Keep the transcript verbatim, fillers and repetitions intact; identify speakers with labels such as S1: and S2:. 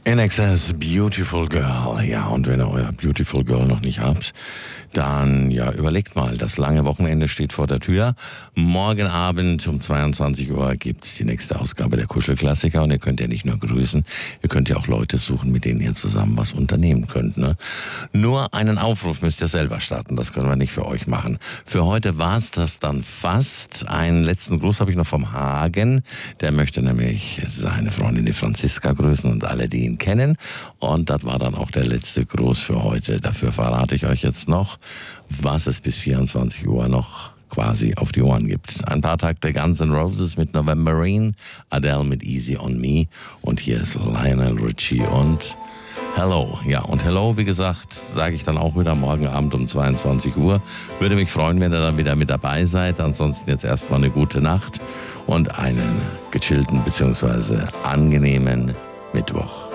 S1: In Excess, Beautiful Girl. Ja, und wenn ihr euer Beautiful Girl noch nicht habt, dann ja, überlegt mal, das lange Wochenende steht vor der Tür. Morgen Abend um zweiundzwanzig Uhr gibt's die nächste Ausgabe der Kuschelklassiker und ihr könnt ja nicht nur grüßen, ihr könnt ja auch Leute suchen, mit denen ihr zusammen was unternehmen könnt. Ne? Nur einen Aufruf müsst ihr selber starten, das können wir nicht für euch machen. Für heute war's das dann fast. Einen letzten Gruß habe ich noch vom Hagen, der möchte nämlich seine Freundin, die Franziska, grüßen und alle, die ihn kennen. Und das war dann auch der letzte Gruß für heute. Dafür verrate ich euch jetzt noch, was es bis vierundzwanzig Uhr noch quasi auf die Ohren gibt. Ein paar Takte Guns N' Roses mit Novemberine, Adele mit Easy on Me und hier ist Lionel Richie und Hello. Ja, und Hello, wie gesagt, sage ich dann auch wieder morgen Abend um zweiundzwanzig Uhr. Würde mich freuen, wenn ihr dann wieder mit dabei seid. Ansonsten jetzt erstmal eine gute Nacht und einen gechillten bzw. angenehmen Mittwoch.